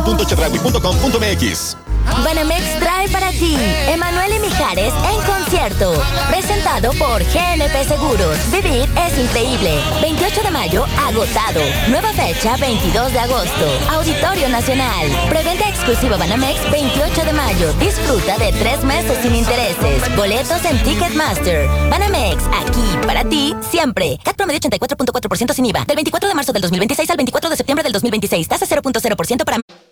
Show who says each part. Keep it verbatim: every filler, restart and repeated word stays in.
Speaker 1: punto chedraui punto com punto mx.
Speaker 2: Banamex trae para ti Emanuel y Mijares en concierto, presentado por G N P Seguros. Vivir es increíble. veintiocho de mayo, agotado. Nueva fecha, veintidós de agosto. Auditorio Nacional. Preventa exclusiva Banamex, veintiocho de mayo. Disfruta de tres meses sin intereses. Boletos en Ticketmaster. Banamex, aquí para ti, siempre. C A T promedio ochenta y cuatro punto cuatro por ciento sin I V A. Del veinticuatro de marzo del dos mil veintiséis al veinticuatro de septiembre del dos mil veintiséis. Tasa cero punto cero por ciento para...